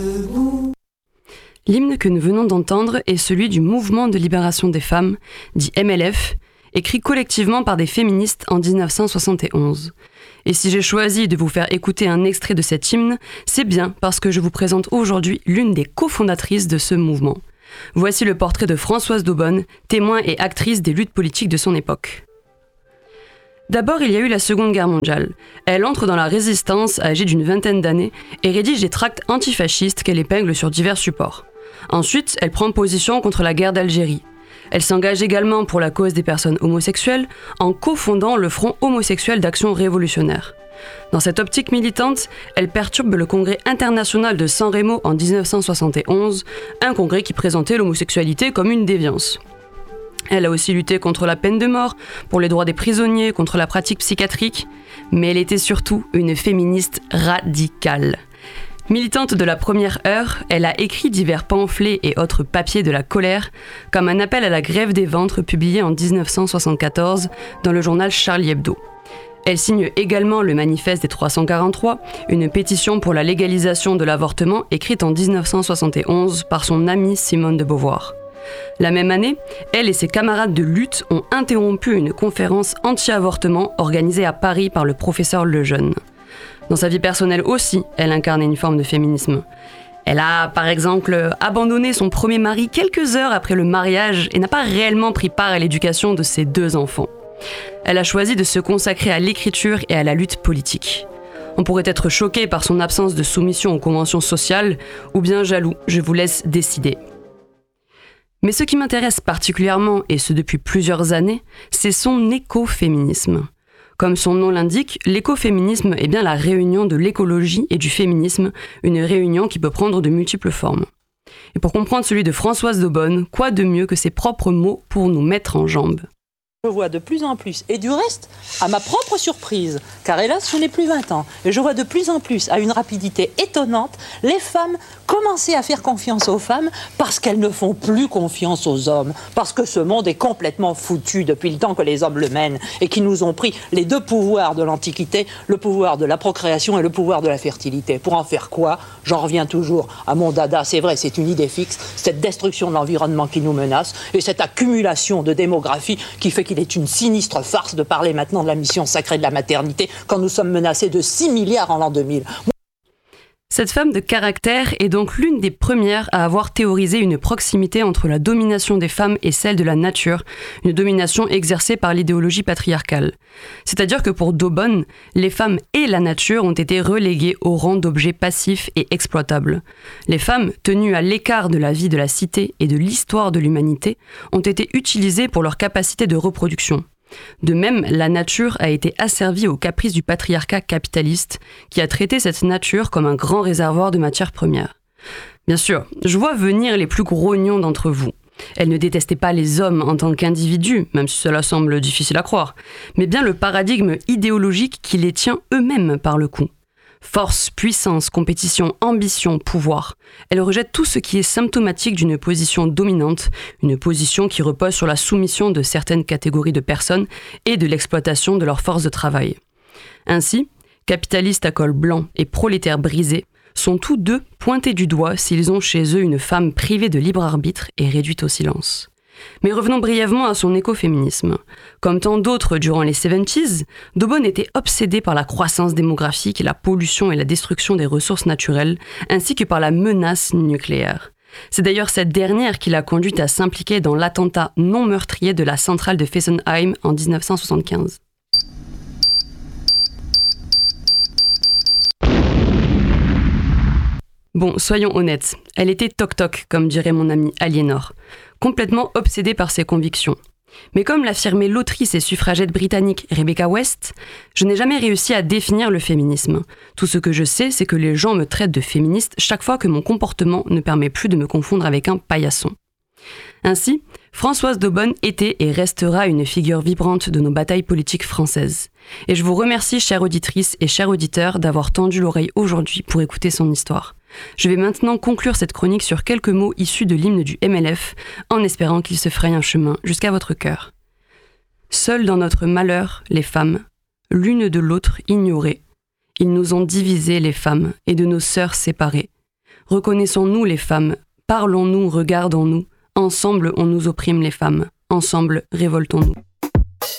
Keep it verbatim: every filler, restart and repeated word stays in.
L'hymne que nous venons d'entendre est celui du Mouvement de libération des femmes, dit M L F, écrit collectivement par des féministes en dix-neuf cent soixante et onze. Et si j'ai choisi de vous faire écouter un extrait de cet hymne, c'est bien parce que je vous présente aujourd'hui l'une des cofondatrices de ce mouvement. Voici le portrait de Françoise d'Aubonne, témoin et actrice des luttes politiques de son époque. D'abord, il y a eu la Seconde Guerre mondiale. Elle entre dans la résistance âgée d'une vingtaine d'années et rédige des tracts antifascistes qu'elle épingle sur divers supports. Ensuite, elle prend position contre la guerre d'Algérie. Elle s'engage également pour la cause des personnes homosexuelles en cofondant le Front homosexuel d'action révolutionnaire. Dans cette optique militante, elle perturbe le Congrès international de San Remo en dix-neuf cent soixante et onze, un congrès qui présentait l'homosexualité comme une déviance. Elle a aussi lutté contre la peine de mort, pour les droits des prisonniers, contre la pratique psychiatrique, mais elle était surtout une féministe radicale. Militante de la première heure, elle a écrit divers pamphlets et autres papiers de la colère, comme un appel à la grève des ventres publié en dix-neuf cent soixante-quatorze dans le journal Charlie Hebdo. Elle signe également le manifeste des trois cent quarante-trois, une pétition pour la légalisation de l'avortement écrite en dix-neuf cent soixante et onze par son amie Simone de Beauvoir. La même année, elle et ses camarades de lutte ont interrompu une conférence anti-avortement organisée à Paris par le professeur Lejeune. Dans sa vie personnelle aussi, elle incarnait une forme de féminisme. Elle a, par exemple, abandonné son premier mari quelques heures après le mariage et n'a pas réellement pris part à l'éducation de ses deux enfants. Elle a choisi de se consacrer à l'écriture et à la lutte politique. On pourrait être choqué par son absence de soumission aux conventions sociales, ou bien jaloux, je vous laisse décider. Mais ce qui m'intéresse particulièrement, et ce depuis plusieurs années, c'est son écoféminisme. Comme son nom l'indique, l'écoféminisme est bien la réunion de l'écologie et du féminisme, une réunion qui peut prendre de multiples formes. Et pour comprendre celui de Françoise d'Aubonne, quoi de mieux que ses propres mots pour nous mettre en jambes ? Je vois de plus en plus, et du reste, à ma propre surprise, car hélas, je n'ai plus vingt ans, et je vois de plus en plus, à une rapidité étonnante, les femmes commencer à faire confiance aux femmes parce qu'elles ne font plus confiance aux hommes, parce que ce monde est complètement foutu depuis le temps que les hommes le mènent, et qui nous ont pris les deux pouvoirs de l'Antiquité, le pouvoir de la procréation et le pouvoir de la fertilité. Pour en faire quoi ? J'en reviens toujours à mon dada, c'est vrai, c'est une idée fixe, cette destruction de l'environnement qui nous menace, et cette accumulation de démographie qui fait qu'il est une sinistre farce de parler maintenant de la mission sacrée de la maternité quand nous sommes menacés de six milliards en l'an deux mille. Cette femme de caractère est donc l'une des premières à avoir théorisé une proximité entre la domination des femmes et celle de la nature, une domination exercée par l'idéologie patriarcale. C'est-à-dire que pour d'Aubonne, les femmes et la nature ont été reléguées au rang d'objets passifs et exploitables. Les femmes, tenues à l'écart de la vie de la cité et de l'histoire de l'humanité, ont été utilisées pour leur capacité de reproduction. De même, la nature a été asservie aux caprices du patriarcat capitaliste qui a traité cette nature comme un grand réservoir de matières premières. Bien sûr, je vois venir les plus grognons d'entre vous. Elle ne détestait pas les hommes en tant qu'individus, même si cela semble difficile à croire, mais bien le paradigme idéologique qui les tient eux-mêmes par le cou. Force, puissance, compétition, ambition, pouvoir. Elle rejette tout ce qui est symptomatique d'une position dominante, une position qui repose sur la soumission de certaines catégories de personnes et de l'exploitation de leurs forces de travail. Ainsi, capitalistes à col blanc et prolétaires brisés sont tous deux pointés du doigt s'ils ont chez eux une femme privée de libre arbitre et réduite au silence. Mais revenons brièvement à son écoféminisme. Comme tant d'autres durant les soixante-dix, d'Aubonne était obsédée par la croissance démographique, la pollution et la destruction des ressources naturelles, ainsi que par la menace nucléaire. C'est d'ailleurs cette dernière qui l'a conduite à s'impliquer dans l'attentat non meurtrier de la centrale de Fessenheim en dix-neuf cent soixante-quinze. Bon, soyons honnêtes, elle était toc-toc, comme dirait mon amie Aliénor, complètement obsédée par ses convictions. Mais comme l'affirmait l'autrice et suffragette britannique Rebecca West, je n'ai jamais réussi à définir le féminisme. Tout ce que je sais, c'est que les gens me traitent de féministe chaque fois que mon comportement ne permet plus de me confondre avec un paillasson. Ainsi, Françoise d'Aubonne était et restera une figure vibrante de nos batailles politiques françaises. Et je vous remercie, chère auditrice et chers auditeurs, d'avoir tendu l'oreille aujourd'hui pour écouter son histoire. Je vais maintenant conclure cette chronique sur quelques mots issus de l'hymne du M L F, en espérant qu'il se fraye un chemin jusqu'à votre cœur. Seules dans notre malheur, les femmes, l'une de l'autre ignorées, ils nous ont divisées les femmes et de nos sœurs séparées. Reconnaissons-nous les femmes, parlons-nous, regardons-nous. Ensemble, on nous opprime les femmes. Ensemble, révoltons-nous.